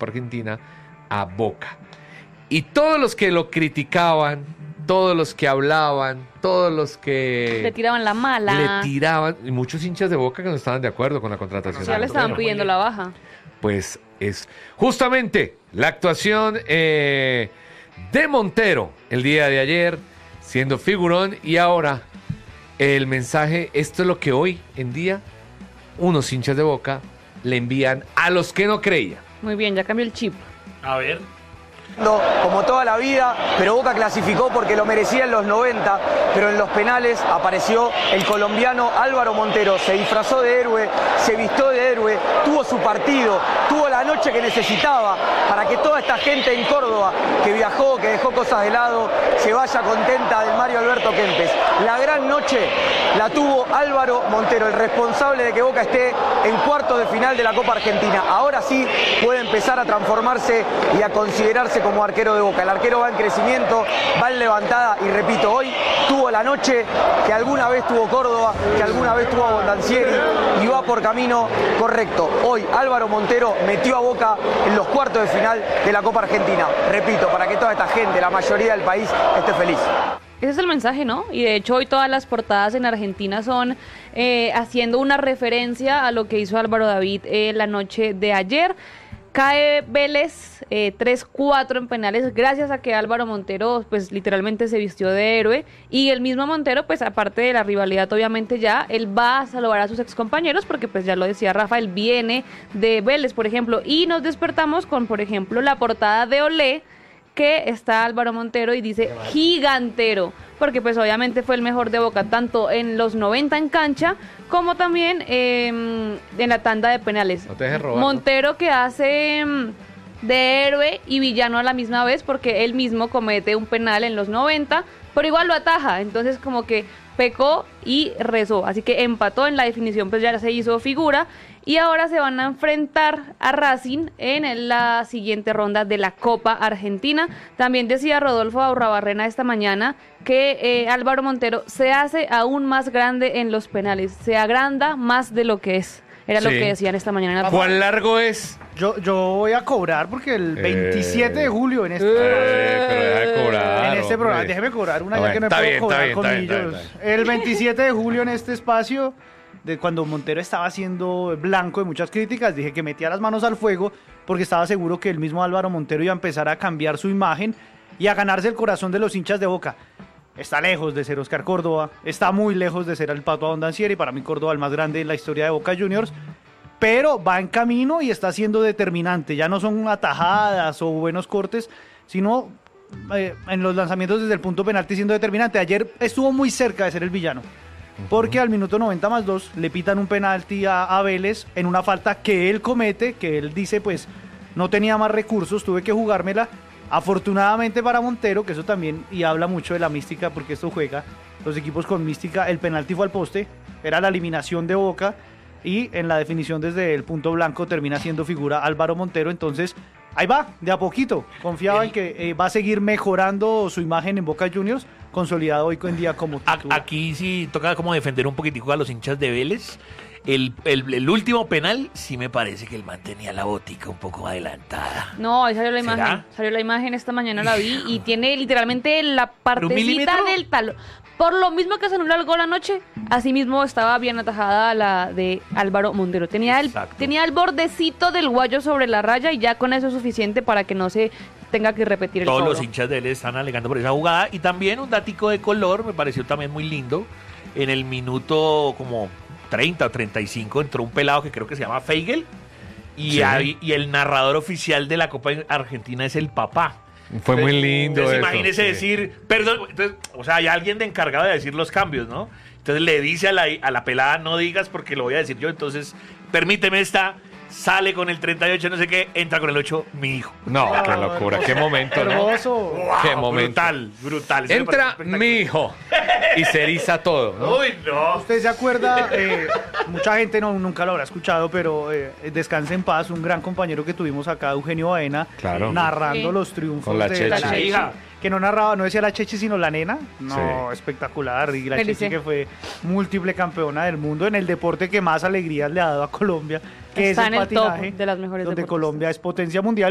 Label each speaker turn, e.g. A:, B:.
A: Copa Argentina a Boca. Y todos los que lo criticaban, todos los que hablaban, todos los que
B: le tiraban la mala,
A: le tiraban, y muchos hinchas de Boca que no estaban de acuerdo con la contratación.
B: Ya le estaban pidiendo la baja.
A: Pues es justamente la actuación de Montero el día de ayer, siendo figurón, y ahora el mensaje, esto es lo que hoy en día unos hinchas de Boca le envían a los que no creían.
B: Muy bien, ya cambió el chip.
C: A ver.
D: Como toda la vida, pero Boca clasificó porque lo merecía en los 90, pero en los penales apareció el colombiano Álvaro Montero, se disfrazó de héroe, se vistió de héroe, tuvo su partido, tuvo la noche que necesitaba para que toda esta gente en Córdoba que viajó, que dejó cosas de lado, se vaya contenta del Mario Alberto Kempes. La gran noche la tuvo Álvaro Montero, el responsable de que Boca esté en cuartos de final de la Copa Argentina. Ahora sí puede empezar a transformarse y a considerarse como arquero de Boca. El arquero va en crecimiento, va en levantada y repito, hoy tuvo la noche que alguna vez tuvo Córdoba, que alguna vez tuvo Bondancieri y va por camino correcto. Hoy Álvaro Montero metió a Boca en los cuartos de final de la Copa Argentina. Repito, para que toda esta gente, la mayoría del país, esté feliz.
B: Ese es el mensaje, ¿no? Y de hecho hoy todas las portadas en Argentina son haciendo una referencia a lo que hizo Álvaro David la noche de ayer. Cae Vélez 3-4 en penales gracias a que Álvaro Montero pues literalmente se vistió de héroe, y el mismo Montero pues aparte de la rivalidad obviamente ya él va a salvar a sus excompañeros porque pues ya lo decía Rafa, él viene de Vélez por ejemplo, y nos despertamos con por ejemplo la portada de Olé que está Álvaro Montero y dice gigantero, porque pues obviamente fue el mejor de Boca tanto en los 90 en cancha como también en la tanda de penales.
A: No te dejes robar,
B: Montero,
A: ¿no?
B: Que hace de héroe y villano a la misma vez porque él mismo comete un penal en los 90, pero igual lo ataja, entonces como que pecó y rezó, así que empató en la definición, pues ya se hizo figura. Y ahora se van a enfrentar a Racing en la siguiente ronda de la Copa Argentina. También decía Rodolfo Aurrabarrena esta mañana que Álvaro Montero se hace aún más grande en los penales, se agranda más de lo que es. Era lo que decían esta mañana.
A: ¿Cuán largo es?
E: Yo voy a cobrar porque el 27 de julio en este
A: pero deja de cobrar,
E: en este programa,
A: hombre.
E: déjeme cobrar una
A: Bueno,
E: ya que no
A: está
E: puedo
A: bien,
E: cobrar
A: está
E: con
A: bien, está bien,
E: ellos.
A: está bien.
E: El 27 de julio en este espacio, de cuando Montero estaba siendo blanco de muchas críticas, dije que metía las manos al fuego porque estaba seguro que el mismo Álvaro Montero iba a empezar a cambiar su imagen y a ganarse el corazón de los hinchas de Boca. Está lejos de ser Oscar Córdoba, está muy lejos de ser el Pato Abondancieri, para mí Córdoba el más grande en la historia de Boca Juniors, pero va en camino y está siendo determinante. Ya no son atajadas o buenos cortes, sino en los lanzamientos desde el punto penalti siendo determinante. Ayer estuvo muy cerca de ser el villano, porque al minuto 90+2 le pitan un penalti a Vélez en una falta que él comete, que él dice pues no tenía más recursos, tuve que jugármela. Afortunadamente para Montero, que eso también, y habla mucho de la mística, porque esto juega los equipos con mística, el penalti fue al poste, era la eliminación de Boca, y en la definición desde el punto blanco termina siendo figura Álvaro Montero. Entonces ahí va, de a poquito, confiaba en que va a seguir mejorando su imagen en Boca Juniors, consolidado hoy en día como titular.
C: Aquí sí toca como defender un poquitico a los hinchas de Vélez. El último penal sí me parece que él mantenía la botica un poco adelantada.
B: No, ahí salió la
C: ¿Será?
B: imagen. Salió la imagen esta mañana, la vi, y tiene literalmente la
C: ¿Un
B: partecita
C: milímetro?
B: del talón. Por lo mismo que se anuló el gol anoche, así mismo estaba bien atajada la de Álvaro Montero. Tenía el bordecito del guayo sobre la raya y ya con eso es suficiente para que no se tenga que repetir el
C: Todos
B: cobro.
C: los hinchas de Vélez están alegando por esa jugada. Y también un datico de color, me pareció también muy lindo. En el minuto como 30 o 35 entró un pelado que creo que se llama Feigl. Y el narrador oficial de la Copa Argentina es el papá.
A: Fue muy lindo
C: Entonces
A: eso,
C: imagínese
A: sí.
C: decir, perdón, entonces, o sea, hay alguien de encargado de decir los cambios, ¿no? Entonces le dice a la pelada, no digas porque lo voy a decir yo, entonces permíteme esta, sale con el 38, no sé qué, entra con el 8, mi hijo.
A: No, qué locura, qué momento, ¿no?
E: Hermoso.
C: Wow,
A: Qué momento.
C: brutal. Eso me
A: Entra
C: parece espectacular.
A: mi hijo y se eriza todo, ¿no?
C: Uy, no.
E: ¿Usted se acuerda? Mucha gente nunca lo habrá escuchado, pero descanse en paz, un gran compañero que tuvimos acá, Eugenio Baena,
A: Claro.
E: narrando
B: Sí.
E: los triunfos
A: Con la
E: de
A: Chechi.
E: la hija. Que no narraba, no decía la Chechi, sino la nena. No,
A: Sí.
E: espectacular. Y la
B: Felice.
E: Chechi, que fue múltiple campeona del mundo en el deporte que más alegrías le ha dado a Colombia, que
B: Está
E: es
B: en
E: el
B: el top
E: patinaje,
B: de las mejores
E: donde
B: deportistas.
E: Colombia es potencia mundial.